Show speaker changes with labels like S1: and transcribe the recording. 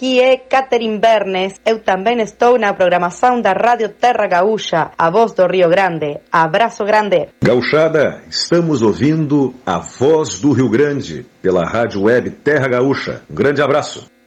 S1: Aqui é Catherine Bernes. Eu também estou na programação da Rádio Terra Gaúcha, a voz do Rio Grande. Abraço grande.
S2: Gauchada, estamos ouvindo a voz do Rio Grande pela Rádio Web Terra Gaúcha. Um grande abraço.